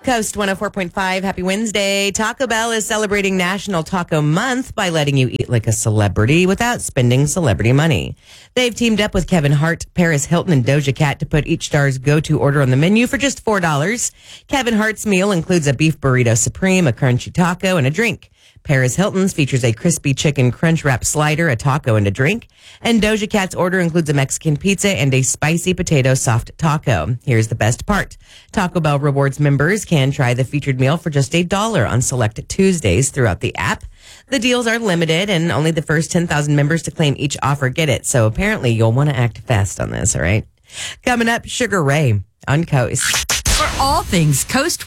Coast 104.5, happy Wednesday. Taco Bell is celebrating National Taco Month by letting you eat like a celebrity without spending celebrity money. They've teamed up with Kevin Hart, Paris Hilton, and Doja Cat to put each star's go-to order on the menu for just $4. Kevin Hart's meal includes a beef burrito supreme, a crunchy taco, and a drink. Paris Hilton's features a crispy chicken crunch wrap slider, a taco, and a drink. And Doja Cat's order includes a Mexican pizza and a spicy potato soft taco. Here's the best part. Taco Bell Rewards members can try the featured meal for just $1 on select Tuesdays throughout the app. The deals are limited, and only the first 10,000 members to claim each offer get it. So apparently you'll want to act fast on this, all right? Coming up, Sugar Ray on Coast. For all things Coast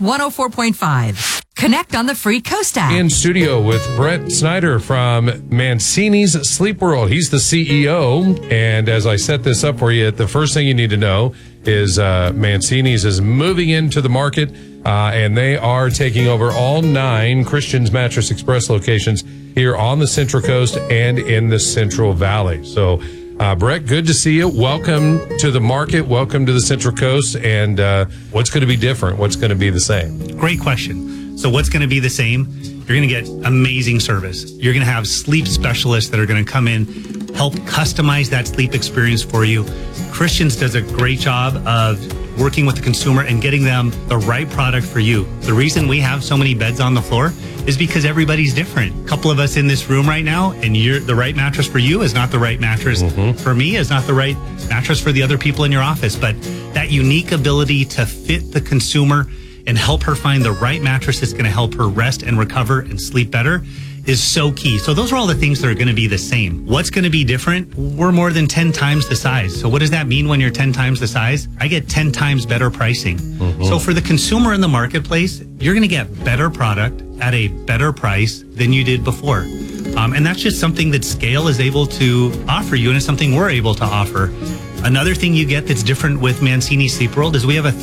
104.5. Connect on the free Coast app. In studio with Brett Snyder from Mancini's Sleep World. He's the CEO. And as I set this up for you, the first thing you need to know is Mancini's is moving into the market, and they are taking over all 9 Christian's Mattress Express locations here on the Central Coast and in the Central Valley. So, Brett, good to see you. Welcome to the market. Welcome to the Central Coast. And what's going to be different? What's going to be the same? Great question. So what's going to be the same? You're going to get amazing service. You're going to have sleep specialists that are going to come in, help customize that sleep experience for you. Christians does a great job of working with the consumer and getting them the right product for you. The reason we have so many beds on the floor is because everybody's different. A couple of us in this room right now, and the right mattress for you is not the right mattress for me, is not the right mattress for the other people in your office. But that unique ability to fit the consumer and help her find the right mattress that's going to help her rest and recover and sleep better is so key. So those are all the things that are going to be the same. What's going to be different? We're more than 10 times the size. So what does that mean when you're 10 times the size? I get 10 times better pricing. So for the consumer in the marketplace, you're going to get better product at a better price than you did before. And that's just something that scale is able to offer you, and it's something we're able to offer. Another thing you get that's different with Mancini Sleep World is we have a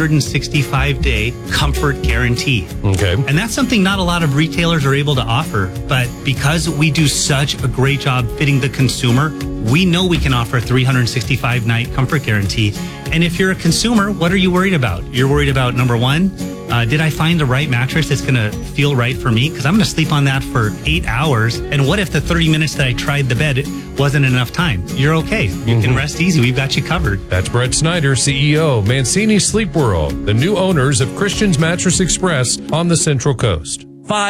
365-day comfort guarantee. Okay. And that's something not a lot of retailers are able to offer. But because we do such a great job fitting the consumer, we know we can offer a 365-night comfort guarantee. And if you're a consumer, what are you worried about? You're worried about, number one, did I find the right mattress that's going to feel right for me? Because I'm going to sleep on that for 8 hours. And what if the 30 minutes that I tried the bed wasn't enough time? You're okay. You can rest easy. We've got you covered. That's Brett Snyder, CEO, Mancini Sleep World, the new owners of Christian's Mattress Express on the Central Coast.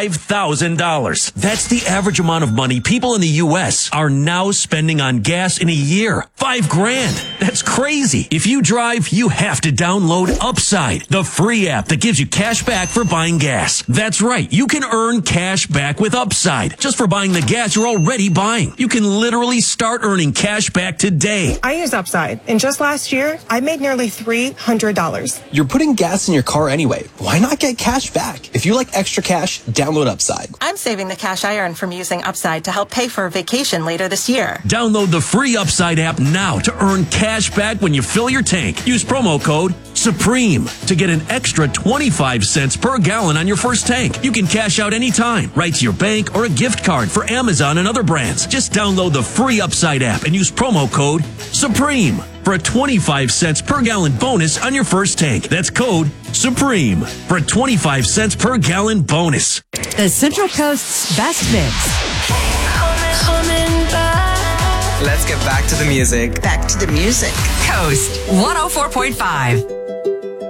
$5,000. That's the average amount of money people in the U.S. are now spending on gas in a year. $5,000. That's crazy. If you drive, you have to download Upside, the free app that gives you cash back for buying gas. That's right. You can earn cash back with Upside just for buying the gas you're already buying. You can literally start earning cash back today. I use Upside, and just last year, I made nearly $300. You're putting gas in your car anyway. Why not get cash back? If you like extra cash, download Upside. I'm saving the cash I earn from using Upside to help pay for a vacation later this year. Download the free Upside app now to earn cash back when you fill your tank. Use promo code SUPREME to get an extra 25 cents per gallon on your first tank. You can cash out anytime, right to your bank or a gift card for Amazon and other brands. Just download the free Upside app and use promo code SUPREME for a 25 cents per gallon bonus on your first tank. That's code SUPREME for a 25 cents per gallon bonus. The Central Coast's best mix. Let's get back to the music. Back to the music. Coast 104.5.